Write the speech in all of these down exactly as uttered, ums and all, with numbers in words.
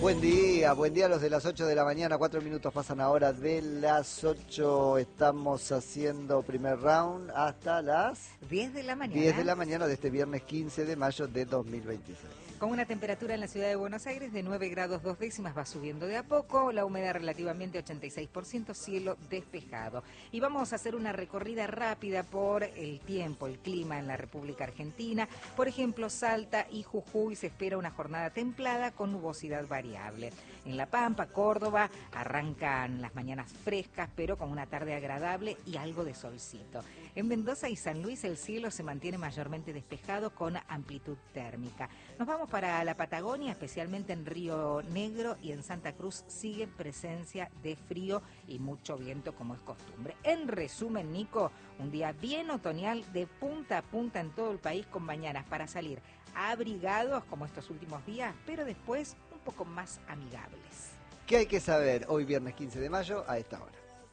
Buen día, buen día a los de las ocho de la mañana, cuatro minutos pasan ahora de las ocho, estamos haciendo primer round hasta las diez de la mañana. diez de la mañana de este viernes quince de mayo de dos mil veintiséis. Con una temperatura en la ciudad de Buenos Aires de nueve grados dos décimas, va subiendo de a poco, la humedad relativamente ochenta y seis por ciento, cielo despejado. Y vamos a hacer una recorrida rápida por el tiempo, el clima en la República Argentina. Por ejemplo, Salta y Jujuy se espera una jornada templada con nubosidad variable. En La Pampa, Córdoba, arrancan las mañanas frescas, pero con una tarde agradable y algo de solcito. En Mendoza y San Luis el cielo se mantiene mayormente despejado con amplitud térmica. Nos vamos para la Patagonia, especialmente en Río Negro y en Santa Cruz sigue presencia de frío y mucho viento como es costumbre. En resumen, Nico, un día bien otoñal de punta a punta en todo el país con mañanas para salir abrigados como estos últimos días, pero después un poco más amigables. ¿Qué hay que saber hoy viernes quince de mayo a esta hora?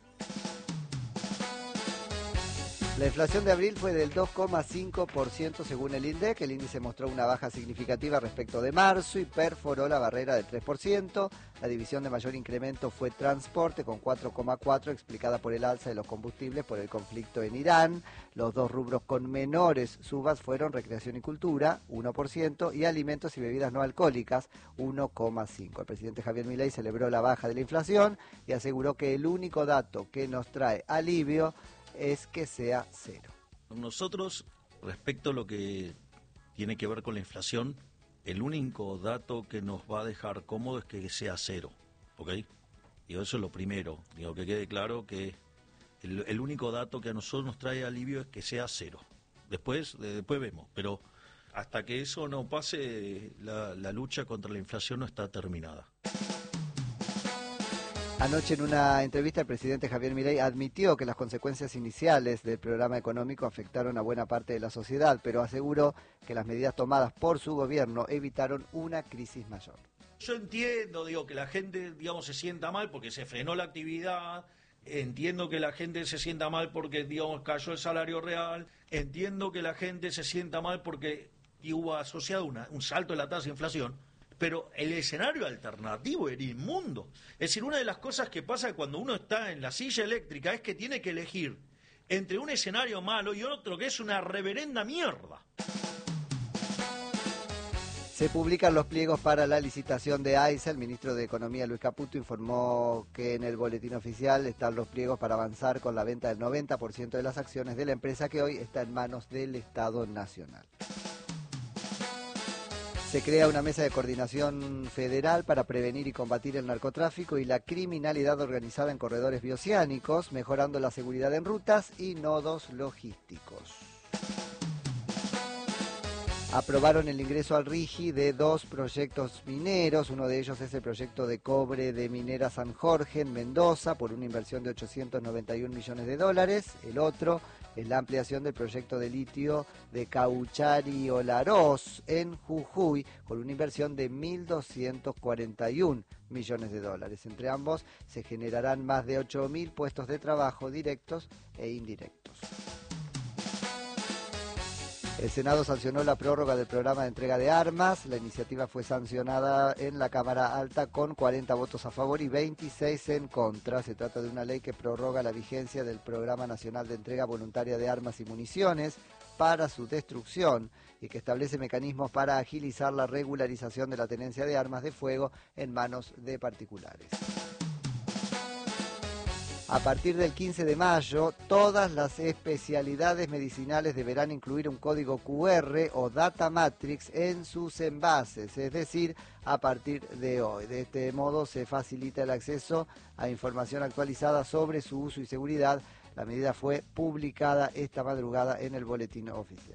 La inflación de abril fue del dos coma cinco por ciento según el INDEC. El índice mostró una baja significativa respecto de marzo y perforó la barrera del tres por ciento. La división de mayor incremento fue transporte con cuatro coma cuatro por ciento, explicada por el alza de los combustibles por el conflicto en Irán. Los dos rubros con menores subas fueron recreación y cultura, uno por ciento, y alimentos y bebidas no alcohólicas, uno coma cinco por ciento. El presidente Javier Milei celebró la baja de la inflación y aseguró que el único dato que nos trae alivio es que sea cero. Nosotros, respecto a lo que tiene que ver con la inflación, el único dato que nos va a dejar cómodo es que sea cero, ¿ok? Y eso es lo primero, digo, que quede claro que el, el único dato que a nosotros nos trae alivio es que sea cero. Después, de, después vemos, pero hasta que eso no pase, la, la lucha contra la inflación no está terminada. Anoche en una entrevista el presidente Javier Milei admitió que las consecuencias iniciales del programa económico afectaron a buena parte de la sociedad, pero aseguró que las medidas tomadas por su gobierno evitaron una crisis mayor. Yo entiendo, digo, que la gente, digamos, se sienta mal porque se frenó la actividad, entiendo que la gente se sienta mal porque, digamos, cayó el salario real, entiendo que la gente se sienta mal porque hubo asociado una, un salto en la tasa de inflación. Pero el escenario alternativo era inmundo. Es decir, una de las cosas que pasa cuando uno está en la silla eléctrica es que tiene que elegir entre un escenario malo y otro que es una reverenda mierda. Se publican los pliegos para la licitación de AISA. El ministro de Economía, Luis Caputo, informó que en el boletín oficial están los pliegos para avanzar con la venta del noventa por ciento de las acciones de la empresa, que hoy está en manos del Estado Nacional. Se crea una mesa de coordinación federal para prevenir y combatir el narcotráfico y la criminalidad organizada en corredores bioceánicos, mejorando la seguridad en rutas y nodos logísticos. Aprobaron el ingreso al RIGI de dos proyectos mineros. Uno de ellos es el proyecto de cobre de Minera San Jorge en Mendoza por una inversión de ochocientos noventa y un millones de dólares. El otro es la ampliación del proyecto de litio de Cauchari-Olaroz en Jujuy con una inversión de mil doscientos cuarenta y un millones de dólares. Entre ambos se generarán más de ocho mil puestos de trabajo directos e indirectos. El Senado sancionó la prórroga del programa de entrega de armas. La iniciativa fue sancionada en la Cámara Alta con cuarenta votos a favor y veintiséis en contra. Se trata de una ley que prorroga la vigencia del Programa Nacional de Entrega Voluntaria de Armas y Municiones para su destrucción y que establece mecanismos para agilizar la regularización de la tenencia de armas de fuego en manos de particulares. A partir del quince de mayo, todas las especialidades medicinales deberán incluir un código cu erre o data matrix en sus envases, es decir, a partir de hoy. De este modo se facilita el acceso a información actualizada sobre su uso y seguridad. La medida fue publicada esta madrugada en el boletín oficial.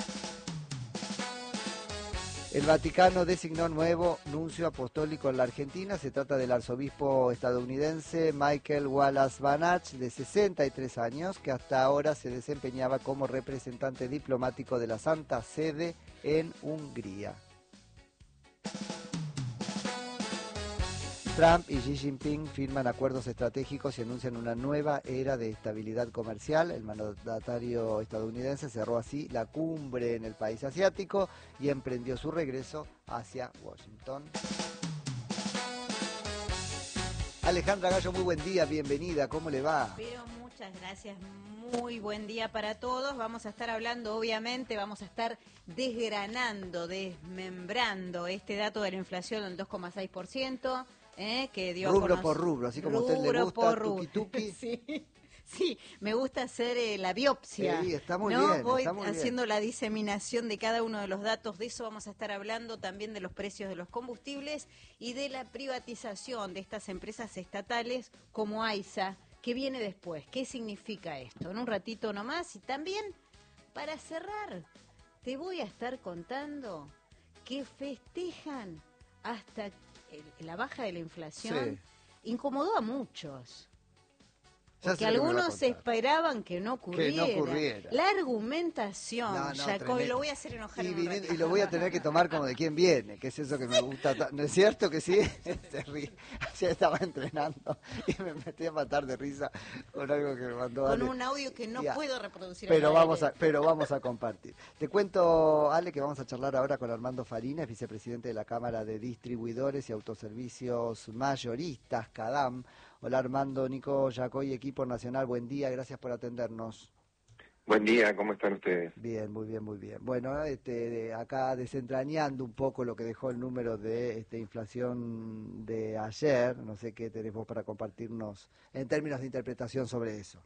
El Vaticano designó nuevo nuncio apostólico en la Argentina. Se trata del arzobispo estadounidense Michael Wallace Banach, de sesenta y tres años, que hasta ahora se desempeñaba como representante diplomático de la Santa Sede en Hungría. Trump y Xi Jinping firman acuerdos estratégicos y anuncian una nueva era de estabilidad comercial. El mandatario estadounidense cerró así la cumbre en el país asiático y emprendió su regreso hacia Washington. Alejandra Gallo, muy buen día, bienvenida, ¿cómo le va? Pero muchas gracias, muy buen día para todos. Vamos a estar hablando, obviamente, vamos a estar desgranando, desmembrando este dato de la inflación del dos coma seis por ciento, ¿eh? que dio Rubro conoc- por rubro, así como a usted le Rubro gusta, por rubro. tuki tuki. Sí. Sí, me gusta hacer eh, la biopsia. Sí, está muy ¿no? bien, Voy está muy haciendo bien. la diseminación de cada uno de los datos. De eso vamos a estar hablando, también de los precios de los combustibles y de la privatización de estas empresas estatales como AISA, que viene después. ¿Qué significa esto? En un ratito nomás. Y también, para cerrar, te voy a estar contando que festejan hasta el- la baja de la inflación. Sí. Incomodó a muchos. Ya Porque sé lo que me va a algunos contar. esperaban que no ocurriera. Que no ocurriera. La argumentación, No, no, Jacob, y tremendo. lo voy a hacer enojar Y, en un viniendo- ratito. y lo voy a tener que tomar como de quien viene, que es eso que me gusta. ta- ¿No es cierto que sí? Se ríe. Ayer estaba entrenando y me metí a matar de risa con algo que me mandó Con Ale. un audio que no Ya. puedo reproducir. Pero al vamos, aire. a, pero vamos a compartir. Te cuento, Ale, que vamos a charlar ahora con Armando Farinas, vicepresidente de la Cámara de Distribuidores y Autoservicios Mayoristas, CADAM. Hola Armando, Nico, Yacoy, equipo nacional, buen día, gracias por atendernos. Buen día, ¿cómo están ustedes? Bien, muy bien, muy bien. Bueno, este, de acá desentrañando un poco lo que dejó el número de este, inflación de ayer, no sé qué tenés vos para compartirnos en términos de interpretación sobre eso.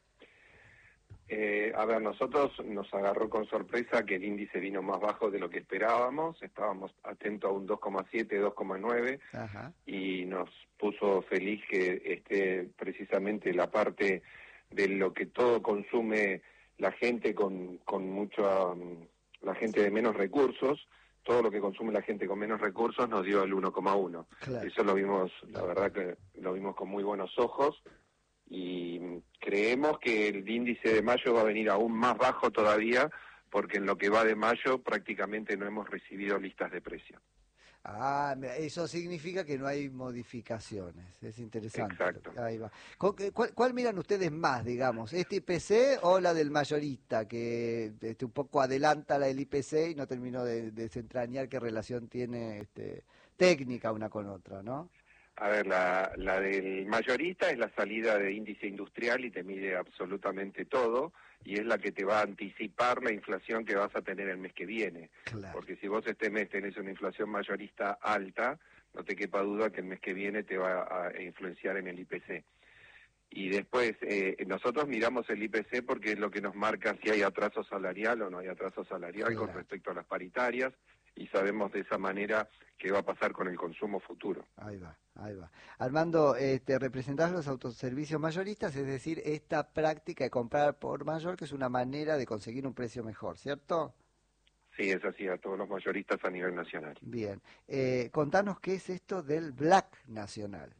Eh, a ver, nosotros nos agarró con sorpresa que el índice vino más bajo de lo que esperábamos, estábamos atentos a un dos coma siete, dos coma nueve Ajá. y nos puso feliz que esté precisamente la parte de lo que todo consume la gente con, con mucho, um, la gente de menos recursos, todo lo que consume la gente con menos recursos nos dio el uno coma uno. Claro. Eso lo vimos, la verdad que lo vimos con muy buenos ojos. Y creemos que el índice de mayo va a venir aún más bajo todavía, porque en lo que va de mayo prácticamente no hemos recibido listas de precios. Ah, mira, eso significa que no hay modificaciones, es interesante. Exacto. Ahí va. ¿Con qué- ¿Cuál, cuál miran ustedes más, digamos, este I P C o la del mayorista, que este, un poco adelanta la del I P C y no terminó de, de desentrañar qué relación tiene este, técnica una con otra, ¿no? A ver, la, la del mayorista es la salida de índice industrial y te mide absolutamente todo, y es la que te va a anticipar la inflación que vas a tener el mes que viene. Claro. Porque si vos este mes tenés una inflación mayorista alta, no te quepa duda que el mes que viene te va a influenciar en el I P C. Y después, eh, nosotros miramos el I P C porque es lo que nos marca si hay atraso salarial o no hay atraso salarial Claro. con respecto a las paritarias, y sabemos de esa manera qué va a pasar con el consumo futuro. Ahí va, ahí va. Armando, este, representás los autoservicios mayoristas, es decir, esta práctica de comprar por mayor, que es una manera de conseguir un precio mejor, ¿cierto? Sí, es así, a todos los mayoristas a nivel nacional. Bien. Eh, contanos qué es esto del Black Nacional.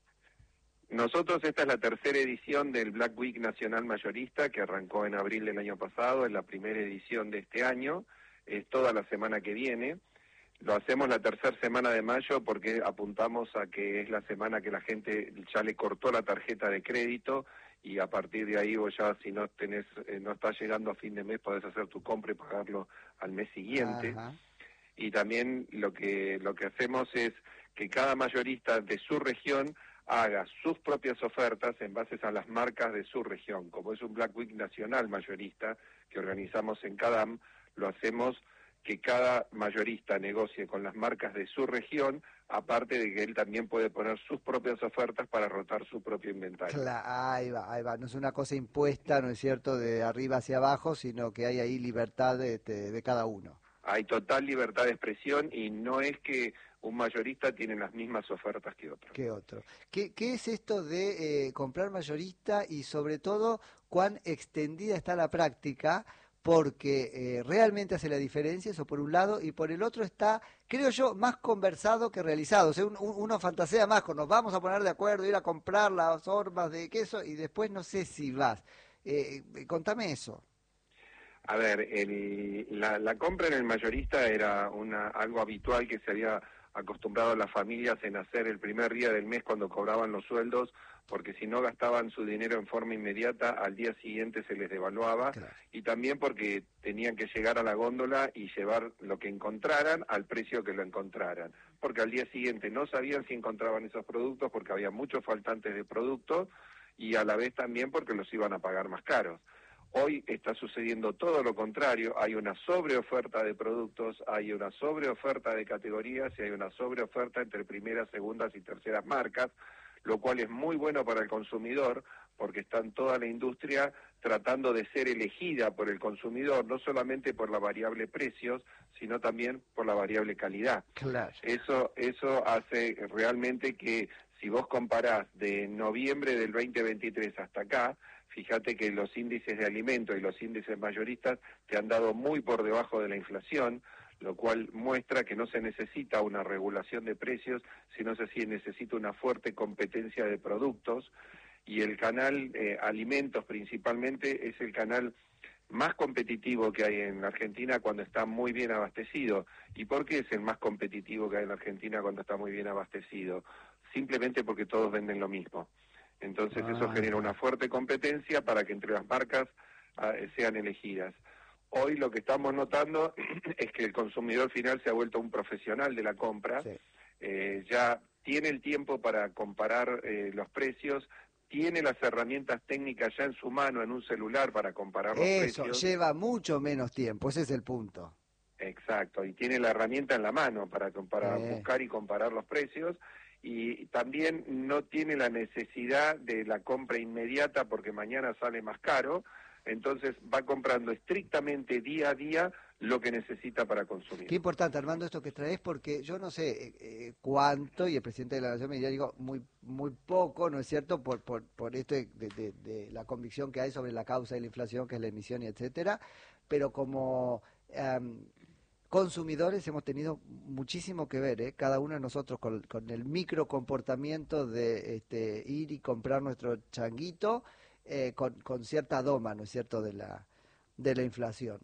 Nosotros, esta es la tercera edición del Black Week Nacional Mayorista, que arrancó en abril del año pasado, es la primera edición de este año, es toda la semana que viene. Lo hacemos la tercera semana de mayo porque apuntamos a que es la semana que la gente ya le cortó la tarjeta de crédito, y a partir de ahí vos ya, si no tenés, eh, no estás llegando a fin de mes, podés hacer tu compra y pagarlo al mes siguiente. Ajá. Y también lo que lo que hacemos es que cada mayorista de su región haga sus propias ofertas en base a las marcas de su región. Como es un Black Week nacional mayorista que organizamos en CADAM, lo hacemos que cada mayorista negocie con las marcas de su región, aparte de que él también puede poner sus propias ofertas para rotar su propio inventario. Cla- ahí va, ahí va. No es una cosa impuesta, ¿no es cierto?, de arriba hacia abajo, sino que hay ahí libertad de, de, de cada uno. Hay total libertad de expresión y no es que un mayorista tiene las mismas ofertas que otro. ¿Qué otro? ¿Qué, qué es esto de eh, comprar mayorista y sobre todo cuán extendida está la práctica? Porque eh, realmente hace la diferencia, eso por un lado, y por el otro está, creo yo, más conversado que realizado. O sea, un- un- uno fantasea más con nos vamos a poner de acuerdo, ir a comprar las hormas de queso y después no sé si vas. Eh, eh, contame eso. A ver, el, la, la compra en el mayorista era una algo habitual que se había acostumbrados las familias en hacer el primer día del mes cuando cobraban los sueldos, porque si no gastaban su dinero en forma inmediata, al día siguiente se les devaluaba, claro. Y también porque tenían que llegar a la góndola y llevar lo que encontraran al precio que lo encontraran, porque al día siguiente no sabían si encontraban esos productos porque había muchos faltantes de productos y a la vez también porque los iban a pagar más caros. Hoy está sucediendo todo lo contrario, hay una sobreoferta de productos, hay una sobreoferta de categorías y hay una sobreoferta entre primeras, segundas y terceras marcas, lo cual es muy bueno para el consumidor porque está en toda la industria tratando de ser elegida por el consumidor, no solamente por la variable precios, sino también por la variable calidad. Claro. Eso, eso hace realmente que si vos comparás de noviembre del veinte veintitrés hasta acá, fíjate que los índices de alimentos y los índices mayoristas te han dado muy por debajo de la inflación, lo cual muestra que no se necesita una regulación de precios, sino que se necesita una fuerte competencia de productos, y el canal eh, alimentos principalmente es el canal más competitivo que hay en la Argentina cuando está muy bien abastecido. ¿Y por qué es el más competitivo que hay en la Argentina cuando está muy bien abastecido? Simplemente porque todos venden lo mismo. Entonces ah, eso genera una fuerte competencia para que entre las marcas uh, sean elegidas. Hoy lo que estamos notando es que el consumidor final se ha vuelto un profesional de la compra, sí. eh, ya tiene el tiempo para comparar eh, los precios, tiene las herramientas técnicas ya en su mano, en un celular, para comparar los Eso, precios. Eso, lleva mucho menos tiempo, ese es el punto. Exacto, y tiene la herramienta en la mano para, para eh. buscar y comparar los precios, y también no tiene la necesidad de la compra inmediata porque mañana sale más caro, entonces va comprando estrictamente día a día lo que necesita para consumir. Qué importante, Armando, esto que traes, porque yo no sé eh, cuánto, y el presidente de la Nación me diría, digo, muy muy poco, ¿no es cierto?, por por, por esto de, de, de la convicción que hay sobre la causa de la inflación, que es la emisión y etcétera, pero como um, consumidores hemos tenido muchísimo que ver, ¿eh? Cada uno de nosotros con, con el micro comportamiento de este, ir y comprar nuestro changuito, eh, con, con cierta doma, ¿no es cierto?, de la de la inflación.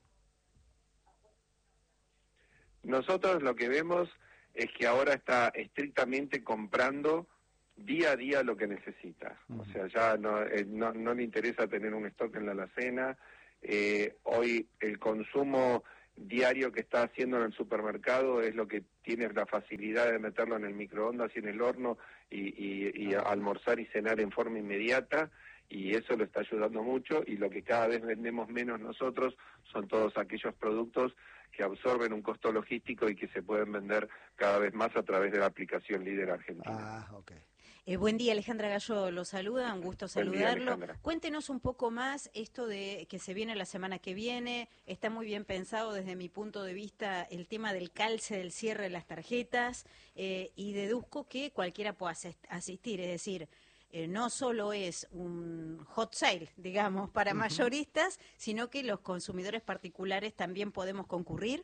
Nosotros lo que vemos es que ahora está estrictamente comprando día a día lo que necesita. Uh-huh. O sea, ya no, eh, no, no le interesa tener un stock en la alacena. Eh, hoy el consumo diario que está haciendo en el supermercado es lo que tiene la facilidad de meterlo en el microondas y en el horno y, y, y uh-huh. almorzar y cenar en forma inmediata. Y eso lo está ayudando mucho, y lo que cada vez vendemos menos nosotros son todos aquellos productos que absorben un costo logístico y que se pueden vender cada vez más a través de la aplicación Líder Argentina. Ah, okay. Eh, buen día, Alejandra Gallo lo saluda, un gusto saludarlo. Día, Cuéntenos un poco más esto de que se viene la semana que viene. Está muy bien pensado desde mi punto de vista el tema del calce, del cierre de las tarjetas, eh, y deduzco que cualquiera pueda asistir, es decir, Eh, no solo es un hot sale, digamos, para uh-huh. mayoristas, sino que los consumidores particulares también podemos concurrir.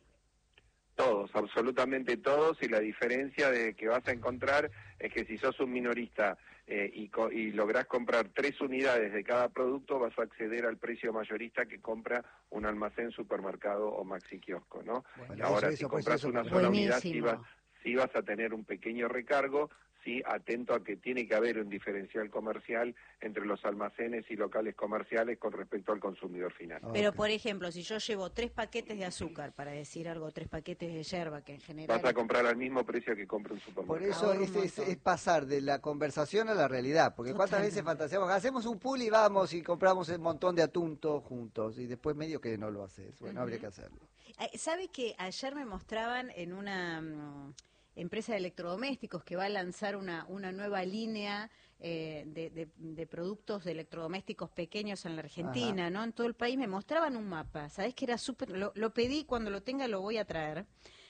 Todos, absolutamente todos, y la diferencia de que vas a encontrar es que si sos un minorista eh, y, co- y lográs comprar tres unidades de cada producto, vas a acceder al precio mayorista que compra un almacén, supermercado o maxi kiosco, ¿no? Bueno, ahora eso, si eso, compras eso, una eso, sola buenísimo. unidad, sí vas, sí vas a tener un pequeño recargo. Sí, atento a que tiene que haber un diferencial comercial entre los almacenes y locales comerciales con respecto al consumidor final. Pero, por ejemplo, si yo llevo tres paquetes de azúcar, para decir algo, tres paquetes de yerba, que en general... Vas a comprar al mismo precio que compra un supermercado. Por eso es, es, es pasar de la conversación a la realidad, porque Totalmente. cuántas veces fantaseamos, hacemos un pool y vamos y compramos un montón de atún todos juntos, y después medio que no lo haces. Bueno, uh-huh. habría que hacerlo. ¿Sabe que ayer me mostraban en una... empresa de electrodomésticos que va a lanzar una, una nueva línea eh, de, de, de productos de electrodomésticos pequeños en la Argentina, Ajá. ¿no? En todo el país me mostraban un mapa, ¿sabés que era súper? Lo, lo pedí, cuando lo tenga lo voy a traer,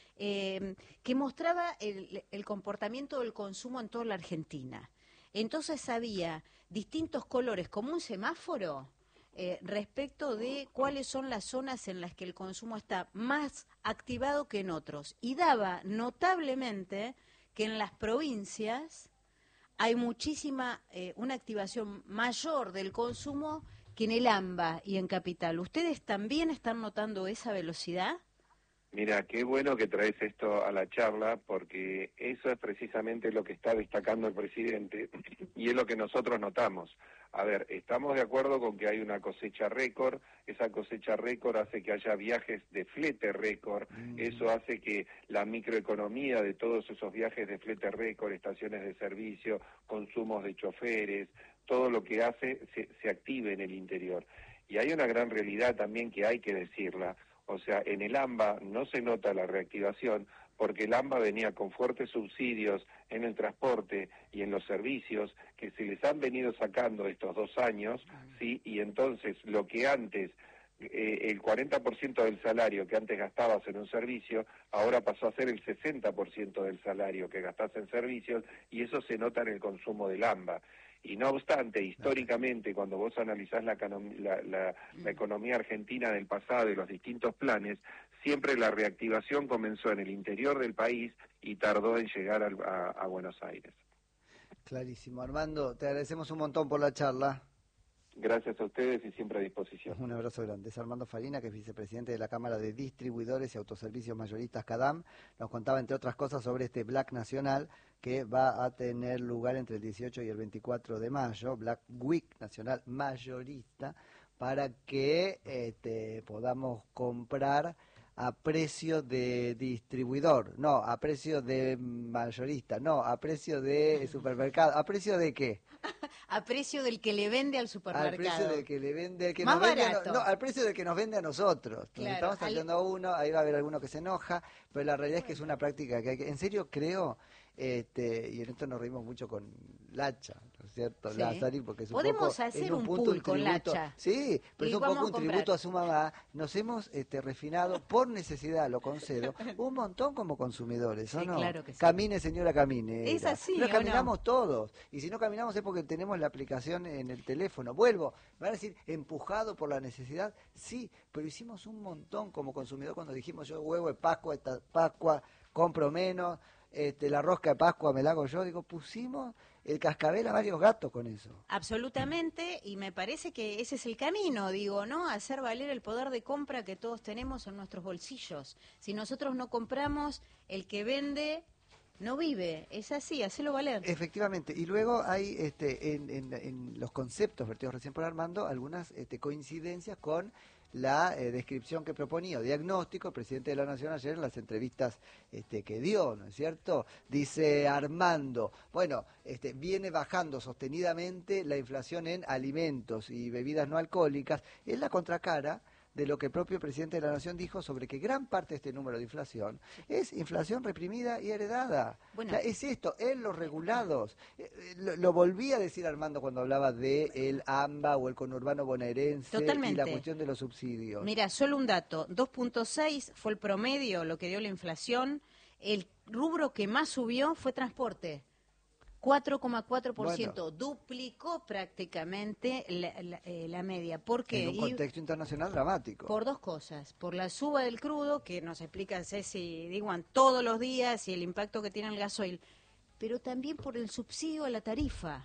eh, que mostraba el, el comportamiento del consumo en toda la Argentina. Entonces había distintos colores, como un semáforo, Eh, respecto de cuáles son las zonas en las que el consumo está más activado que en otros. Y daba notablemente que en las provincias hay muchísima, eh, una activación mayor del consumo que en el AMBA y en Capital. ¿Ustedes también están notando esa velocidad? Mira, qué bueno que traes esto a la charla, porque eso es precisamente lo que está destacando el presidente y es lo que nosotros notamos. A ver, estamos de acuerdo con que hay una cosecha récord, esa cosecha récord hace que haya viajes de flete récord, mm. eso hace que la microeconomía de todos esos viajes de flete récord, estaciones de servicio, consumos de choferes, todo lo que hace se, se active en el interior. Y hay una gran realidad también que hay que decirla. O sea, en el AMBA no se nota la reactivación porque el AMBA venía con fuertes subsidios en el transporte y en los servicios que se les han venido sacando estos dos años, ¿sí? Y entonces lo que antes, eh, el cuarenta por ciento del salario que antes gastabas en un servicio, ahora pasó a ser el sesenta por ciento del salario que gastás en servicios y eso se nota en el consumo del AMBA. Y no obstante, históricamente, cuando vos analizás la, la, la, la economía argentina del pasado y los distintos planes, siempre la reactivación comenzó en el interior del país y tardó en llegar a, a, a Buenos Aires. Clarísimo. Armando, te agradecemos un montón por la charla. Gracias a ustedes y siempre a disposición. Un abrazo grande. Es Armando Farina, que es vicepresidente de la Cámara de Distribuidores y Autoservicios Mayoristas CADAM. Nos contaba, entre otras cosas, sobre este Black Nacional que va a tener lugar entre el dieciocho y el veinticuatro de mayo, Black Week Nacional Mayorista, para que este, podamos comprar a precio de distribuidor, no, a precio de mayorista, no, a precio de supermercado, ¿a precio de qué? A precio del que le vende al supermercado. Al precio del que le vende, el que Más nos vende barato. A, no, al precio del que nos vende a nosotros. Claro, Nos estamos saliendo a uno, ahí va a haber alguno que se enoja, pero la realidad es que es una práctica que hay que, en serio creo, este, y en esto nos reímos mucho con Lacha, ¿no es cierto? Sí. Lázari, porque es un Podemos poco, hacer en un, un punto pool un con tributo, Lacha. sí, pero Y es un vamos poco a un comprar. tributo a su mamá. Nos hemos este, refinado por necesidad, lo concedo, un montón como consumidores, ¿o Sí, no? claro que sí. Camine, señora, camine. Es así, Pero ¿o caminamos todos, y si no caminamos es porque tenemos la aplicación en el teléfono. Vuelvo, me van a decir, empujado por la necesidad, sí, pero hicimos un montón como consumidor cuando dijimos, yo huevo de Pascua, esta Pascua, compro menos, este, la rosca de Pascua me la hago yo. Digo, pusimos el cascabel a varios gatos con eso. Absolutamente, y me parece que ese es el camino, digo, ¿no? Hacer valer el poder de compra que todos tenemos en nuestros bolsillos. Si nosotros no compramos, el que vende no vive. Es así, hacelo valer. Efectivamente, y luego hay este, en, en, en los conceptos vertidos recién por Armando algunas este, coincidencias con la eh, descripción que proponía, o diagnóstico, el presidente de la Nación ayer en las entrevistas este, que dio, ¿no es cierto? Dice Armando, bueno, este, viene bajando sostenidamente la inflación en alimentos y bebidas no alcohólicas, es la contracara de lo que el propio presidente de la Nación dijo sobre que gran parte de este número de inflación es inflación reprimida y heredada. Bueno, o sea, es esto, en los regulados. Lo, lo volví a decir Armando cuando hablaba de el AMBA o el conurbano bonaerense. Totalmente. Y la cuestión de los subsidios. Mira, solo un dato, dos punto seis fue el promedio, lo que dio la inflación. El rubro que más subió fue transporte. cuatro coma cuatro por ciento, bueno, duplicó prácticamente la, la, eh, la media. ¿Por qué? En un contexto y, internacional dramático. Por dos cosas. Por la suba del crudo, que nos explica Ceci Diguan todos los días, y el impacto que tiene el gasoil, pero también por el subsidio a la tarifa.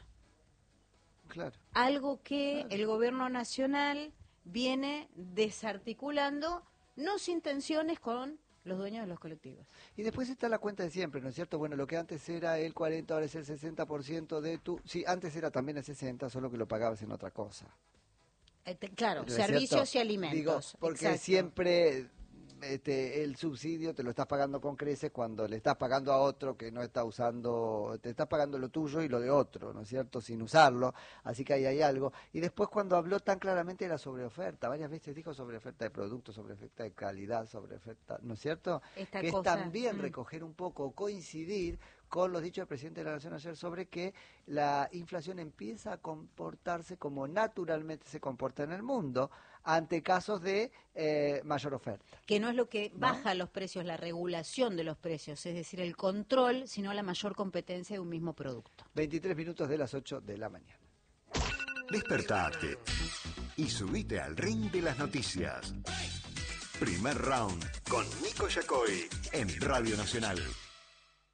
Claro. Algo que claro. el gobierno nacional viene desarticulando, no sin tensiones con los dueños de los colectivos. Y después está la cuenta de siempre, ¿no es cierto? Bueno, lo que antes era el cuarenta, ahora es el sesenta por ciento de tu... Sí, antes era también el sesenta, solo que lo pagabas en otra cosa. Eh, te, claro, ¿no servicios cierto? y alimentos. Digo, porque exacto. siempre este, el subsidio te lo estás pagando con creces cuando le estás pagando a otro que no está usando, te estás pagando lo tuyo y lo de otro, ¿no es cierto? Sin usarlo, así que ahí hay algo. Y después cuando habló tan claramente de la sobreoferta, varias veces dijo sobreoferta de productos, sobreoferta de calidad, sobreoferta, ¿no es cierto? Esta que cosa, es también mm. recoger un poco, coincidir con los dichos del presidente de la Nación ayer sobre que la inflación empieza a comportarse como naturalmente se comporta en el mundo ante casos de eh, mayor oferta. Que no es lo que baja ¿no? los precios, la regulación de los precios, es decir, el control, sino la mayor competencia de un mismo producto. veintitrés minutos de las ocho de la mañana. Despertate y subite al ring de las noticias. Primer round con Nico Yacoy en Radio Nacional.